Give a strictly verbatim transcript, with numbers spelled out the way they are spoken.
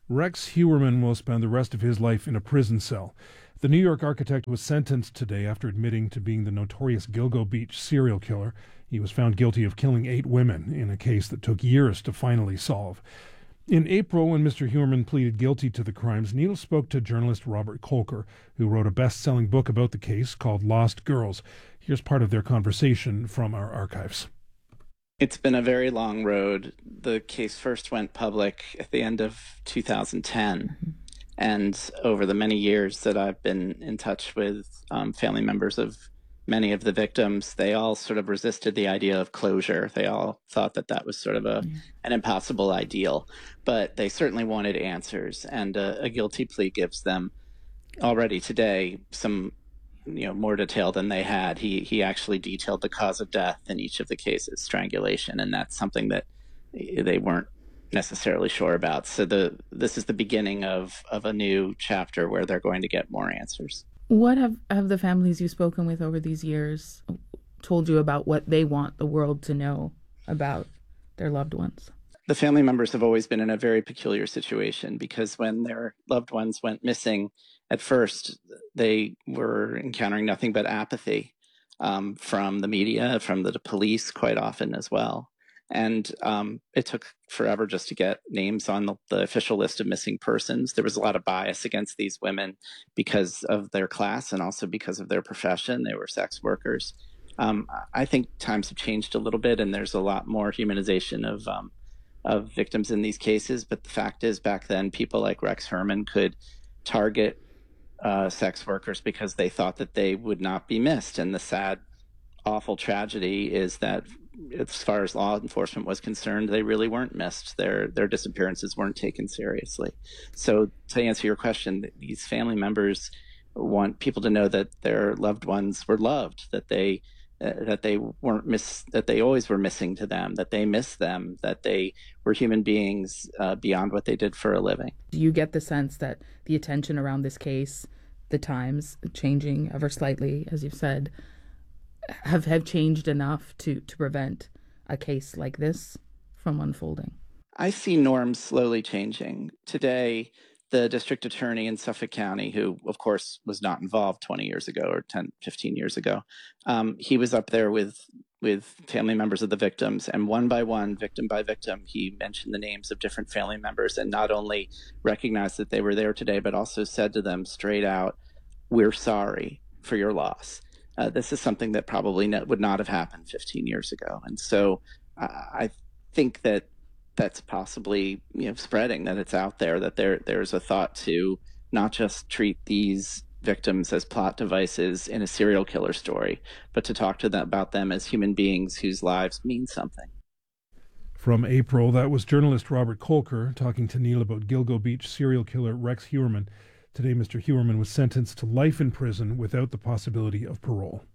Rex Heuermann will spend the rest of his life in a prison cell. The New York architect was sentenced today after admitting to being the notorious Gilgo Beach serial killer. He was found guilty of killing eight women in a case that took years to finally solve. In April, when Mister Heuermann pleaded guilty to the crimes, Neil spoke to journalist Robert Kolker, who wrote a best-selling book about the case called Lost Girls. Here's part of their conversation from our archives. It's been a very long road. The case first went public at the end of two thousand ten. Mm-hmm. And over the many years that I've been in touch with um, family members of many of the victims, they all sort of resisted the idea of closure. They all thought that that was sort of a, an impossible ideal. But they certainly wanted answers. And a, a guilty plea gives them already today some you know, more detail than they had. He he actually detailed the cause of death in each of the cases, strangulation, and that's something that they weren't necessarily sure about. So the this is the beginning of, of a new chapter where they're going to get more answers. What have, have the families you've spoken with over these years told you about what they want the world to know about their loved ones? The family members have always been in a very peculiar situation because when their loved ones went missing, at first, they were encountering nothing but apathy um, from the media, from the police quite often as well. And um, it took forever just to get names on the, the official list of missing persons. There was a lot of bias against these women because of their class and also because of their profession. They were sex workers. Um, I think times have changed a little bit, and there's a lot more humanization of um, of victims in these cases. But the fact is, back then, people like Rex Heuermann could target Uh, sex workers because they thought that they would not be missed. And the sad, awful tragedy is that as far as law enforcement was concerned, they really weren't missed. Their their disappearances weren't taken seriously. So to answer your question, these family members want people to know that their loved ones were loved, that they uh, that they weren't miss that they always were missing to them, that they missed them, that they were human beings uh, beyond what they did for a living. Do you get the sense that the attention around this case, the times changing ever slightly, as you've said, have, have changed enough to, to prevent a case like this from unfolding? I see norms slowly changing. Today, the district attorney in Suffolk County, who, of course, was not involved twenty years ago or ten, fifteen years ago, um, he was up there with with family members of the victims. And one by one, victim by victim, he mentioned the names of different family members and not only recognized that they were there today, but also said to them straight out, "We're sorry for your loss." Uh, this is something that probably not, would not have happened fifteen years ago. And so uh, I think that that's possibly, you know, spreading, that it's out there, that there there's a thought to not just treat these victims as plot devices in a serial killer story, but to talk to them about them as human beings whose lives mean something. From April, that was journalist Robert Kolker talking to Neil about Gilgo Beach serial killer Rex Heuermann. Today, Mister Heuermann was sentenced to life in prison without the possibility of parole.